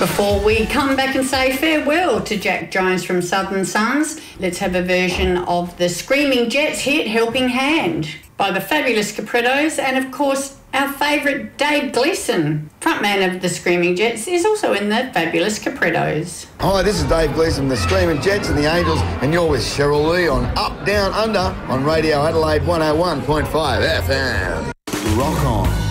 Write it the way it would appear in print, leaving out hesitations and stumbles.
Before we come back and say farewell to Jack Jones from Southern Sons, let's have a version of the Screaming Jets hit Helping Hand by the fabulous Caprettos, and of course our favourite Dave Gleeson, frontman of the Screaming Jets, is also in the fabulous Caprettos. Hi, this is Dave Gleeson, the Screaming Jets and the Angels, and you're with Cheryl Lee on Up, Down, Under on Radio Adelaide 101.5 FM. Rock on.